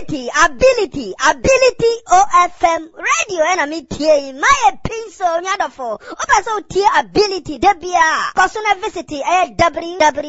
ability OFM radio and me tie my pencil nyadofo oba so tie ability debia kosona visit www